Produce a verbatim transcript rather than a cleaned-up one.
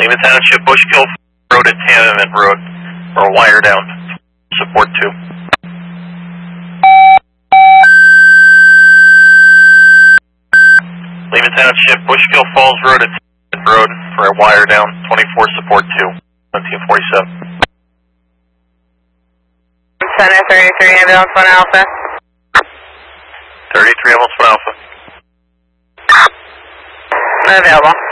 Lehman Township, Bushkill Road at Tammany Road, or wire down. Support two. Lehman Township, Bushkill Falls Road at Tammany Road for a wire down. twenty-four support two. seventeen forty-seven. Center thirty-three, ambulance one Alpha. thirty-three, ambulance one Alpha. Available.